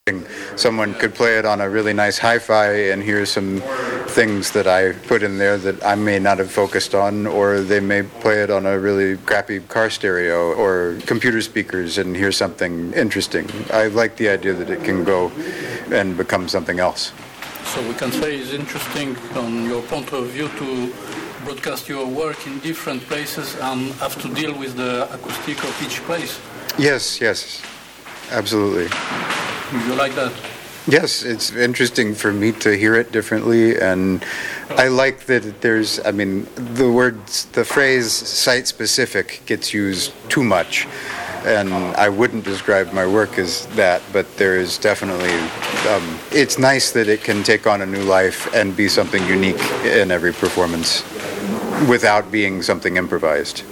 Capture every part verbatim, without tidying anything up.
Someone could play it on a really nice hi-fi and hear some things that I put in there that I may not have focused on, or they may play it on a really crappy car stereo or computer speakers and hear something interesting. I like the idea that it can go and become something else. So we can say it's interesting on your point of view to broadcast your work in different places and have to deal with the acoustic of each place. Yes, yes, absolutely. You like that? Yes, it's interesting for me to hear it differently, and I like that there's, I mean, the words, the phrase site-specific gets used too much, and I wouldn't describe my work as that, but there is definitely, um, it's nice that it can take on a new life and be something unique in every performance without being something improvised.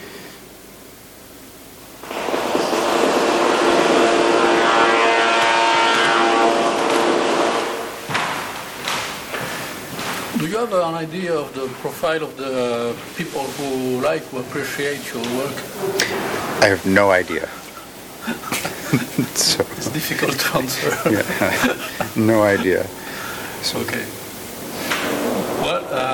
Do you have an idea of the profile of the people who like, who appreciate your work? I have no idea. So, it's difficult to answer. Yeah, no idea. So, okay. Well, uh,